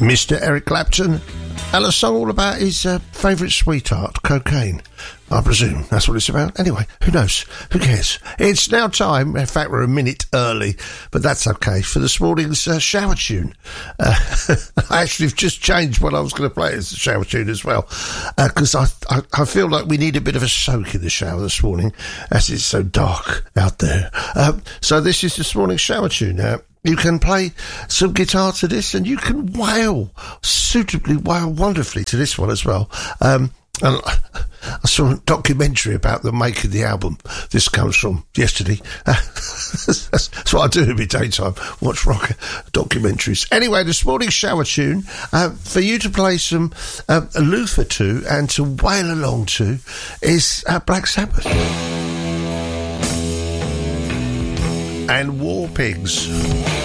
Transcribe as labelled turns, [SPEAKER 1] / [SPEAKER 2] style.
[SPEAKER 1] Mr. Eric Clapton, and a song all about his favourite sweetheart, cocaine. I presume that's what it's about. Anyway, who knows? Who cares? It's now time. In fact, we're a minute early, but that's okay, for this morning's shower tune. I actually have just changed what I was going to play as a shower tune as well, because I feel like we need a bit of a soak in the shower this morning, as it's so dark out there. So this is this morning's shower tune. You can play some guitar to this, and you can wail wonderfully to this one as well. And I saw a documentary about them making the album. This comes from yesterday. That's what I do in my daytime, watch rock documentaries. Anyway, this morning's shower tune, for you to play some Luther to and to wail along to, is Black Sabbath and War Pigs.